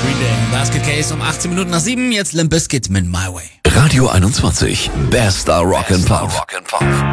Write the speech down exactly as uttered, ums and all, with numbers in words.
Green Day, Basket Case um achtzehn Minuten nach sieben. Jetzt Limp Bizkit mit My Way. Radio einundzwanzig, bester Rock and Pop.